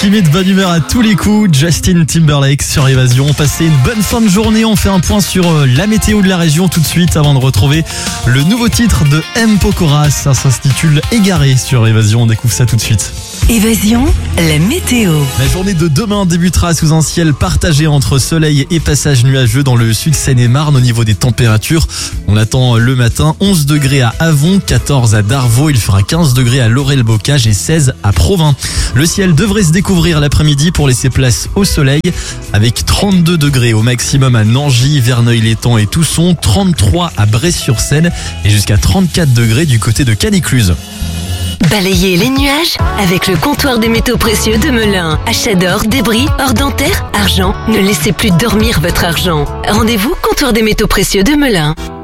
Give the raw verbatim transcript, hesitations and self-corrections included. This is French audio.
Qui met de bonne humeur à tous les coups, Justin Timberlake sur Évasion. Passez une bonne fin de journée, on fait un point sur la météo de la région tout de suite avant de retrouver le nouveau titre de M. Pokora. Ça s'intitule Égaré sur Évasion, on découvre ça tout de suite. Évasion, la météo. La journée de demain débutera sous un ciel partagé entre soleil et passage nuageux dans le sud Seine-et-Marne. Au niveau des températures, on attend le matin onze degrés à Avon, quatorze à Darvaux, il fera quinze degrés à Laurel-Bocage et seize à Provins. Le ciel devrait se découvrir l'après-midi pour laisser place au soleil avec trente-deux degrés au maximum à Nangy, Verneuil-l'Étang et Tousson, trente-trois à Bray-sur-Seine et jusqu'à trente-quatre degrés du côté de Canicluse. Balayez les nuages avec le comptoir des métaux précieux de Melun. Achat d'or, débris, or dentaire, argent. Ne laissez plus dormir votre argent. Rendez-vous comptoir des métaux précieux de Melun.